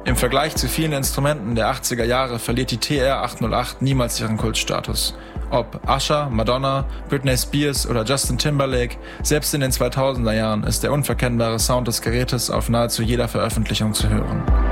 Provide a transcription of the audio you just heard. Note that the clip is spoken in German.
Im Vergleich zu vielen Instrumenten der 80er Jahre verliert die TR-808 niemals ihren Kultstatus. Ob Usher, Madonna, Britney Spears oder Justin Timberlake, selbst in den 2000er Jahren ist der unverkennbare Sound des Gerätes auf nahezu jeder Veröffentlichung zu hören.